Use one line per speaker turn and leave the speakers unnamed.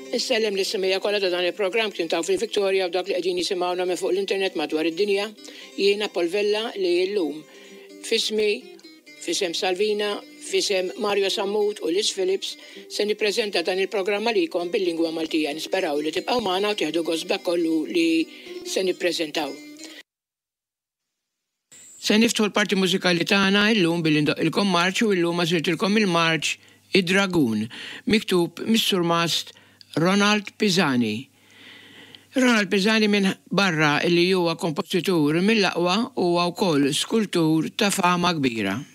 Nissellem li s-semija kollha ta' dan il-programm kien taw fil-Viktoria u dak li qegħdin jisimgħuna minn fuq l-internet madwar id-dinja, jiena Polvella li llum fismi, fisem Salvina, fisem Mario Sammut u Liz Phillips se nippreżenta dan il-programm għalikom bil-lingwa Maltija. Nisperaw li tibqgħu magħna u tieħdu gost kollu li se nippreżentaw. Se niftħu l-parti mużikali tagħna llum bil-indoqilkom marċ u llum għażiltilkom il-marċ Id-Dragun, miktub mis-surmast Ronald Pisani. Ronald Pisani minn barra li huwa kompożitur mill-aqwa huwa wkoll skultur ta' fama kbira.